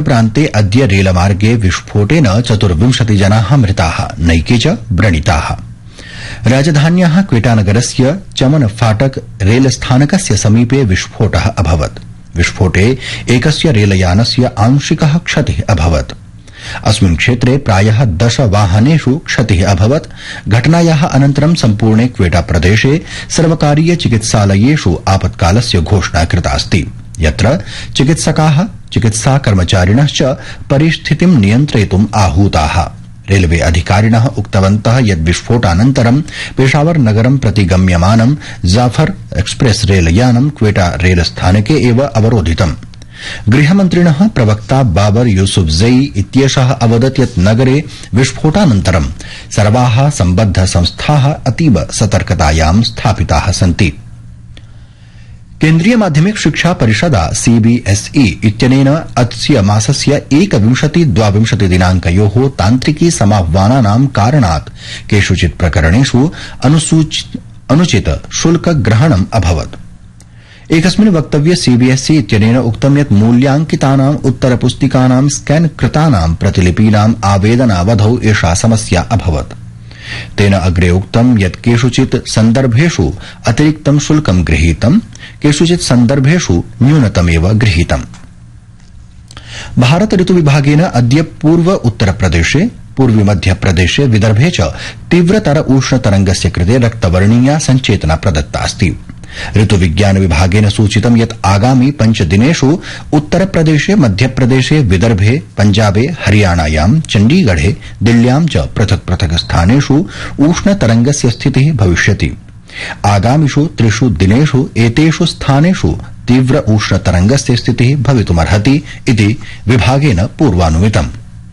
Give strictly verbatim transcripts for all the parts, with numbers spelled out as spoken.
प्रान्ते अद्य रेलमार्गे विस्फोटेन चतुर्विंशति जनाः मृताः, नैके च व्रणिताः। राजधान्याः क्वेटानगरस्य चमन फाटक रेलस्थानकस्य समीपे विस्फोटः अभवत्। विस्फोटे एकस्य रेलयानस्य आंशिकः क्षतिः अभवत्। अस्मिन् क्षेत्रे प्रायः दश वाहनेषु क्षतिः अभवत्। घटनायाः अनन्तरं सम्पूर्णे क्वेटा प्रदेशे सर्वकारीय चिकित्सालयेषु आपत्कालस्य घोषणा कृता अस्ति, यत्र चिकित्सकाः चिकित्सा कर्मचारिणश्च परिस्थितिं नियन्त्रयितुम् आहूताः। रेलवे अधिकारिणः उक्तवन्तः यत् विस्फोटानन्तरं पेशावर नगरं प्रति गम्यमानं जाफर एक्सप्रेस रेलयानं क्वेटा रेलस्थानके एव अवरोधितम्। गृहमन्त्रिणः प्रवक्ता बाबर यूसुफजई इत्येषः अवदत् यत् नगरे विस्फोटानन्तरं सर्वाः सम्बद्ध संस्थाः अतीव सतर्कतायां स्थापिताः सन्ति। केन्द्रीय माध्यमिक शिक्षा परिषदा सीबीएसई इत्यनेन अस्य मासस्य एकविंशति द्वाविंशति दिनांकयोः तान्त्रिकी समाह्वानानां कारणात् केषुचित् प्रकरणेषु अनुचित शुल्कग्रहणम् अभवत्। एकस्मिन् वक्तव्ये सीबीएसई इत्यनेन उक्तं यत् मूल्याङ्कितानाम् उत्तरपुस्तिकानां स्कैन कृतानां प्रतिलिपीनाम् आवेदनावधौ एषा समस्या अभवत्। तेन अग्रे उक्तं यत् केषुचित् सन्दर्भेषु अतिरिक्तं शुल्कं गृहीतम्, केषुचित् सन्दर्भेषु न्यूनतमेव गृहीतम्। भारत ऋतु विभागेन अद्य पूर्व उत्तरप्रदेशे, पूर्वी मध्यप्रदेशे, विदर्भे च तीव्रतर उष्णतरंगस्य कृते रक्तवर्णीया सञ्चेतना प्रदत्तास्ति। ऋतु विज्ञान विभागेन सूचितं यत् आगामि पञ्चदिनेषु उत्तरप्रदेशे, मध्यप्रदेशे, विदर्भे, पञ्जाबे, हरियाणायां, चण्डीगढे, दिल्ल्यां च पृथक् पृथक् स्थानेषु उष्णतरंगस्य स्थितिः भविष्यति। आगामिषु त्रिषु दिनेषु एतेषु स्थानेषु तीव्र उष्णतरंगस्य स्थितिः भवितुमर्हति इति विभागेन पूर्वानुमितम्।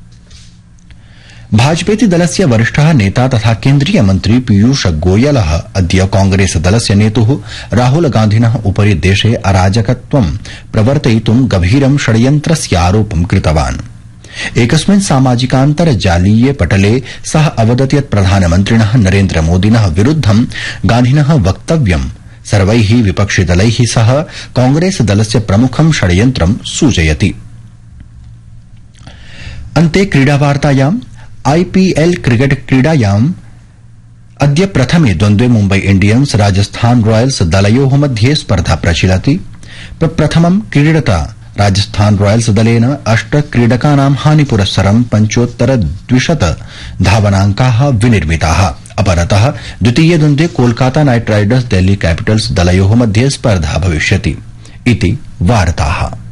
भाजपेति दलस्य वरिष्ठः नेता तथा केन्द्रीय मन्त्री पीयूष गोयलः अद्य कांग्रेस दलस्य नेतुः राहुल गान्धिनः उपरि देशे अराजकत्वं प्रवर्तयितुं गभीरं षड्यन्त्रस्य आरोपं कृतवान्। एकस्मिन् सामाजिकान्तर्जालीये पटले सः अवदत् यत् प्रधानमन्त्रिणः नरेन्द्र मोदिनः विरुद्धं गान्धिनः वक्तव्यं सर्वैः विपक्षिदलैः सह कांग्रेस दलस्य प्रमुखं षड्यन्त्रं सूचयति। अन्ते क्रीडावार्तायाम् आईपीएल क्रिकेट क्रीडायाम् अद्य प्रथमे द्वन्द्वे मुम्बई इंडियन्स राजस्थान रॉयल्स दलयोः मध्ये स्पर्धा प्रचलति। प्रथमं क्रीडता राजस्थान रॉयल्स दलेन अष्ट क्रीडकानां हानिपुरस्सरं पञ्चोत्तर द्विशत धावनांकाः विनिर्मिताः। अपरतः द्वितीये द्वन्द्वे Kolkata night Riders Delhi Capitals दलयोः मध्ये स्पर्धा भविष्यति इति वार्ताः।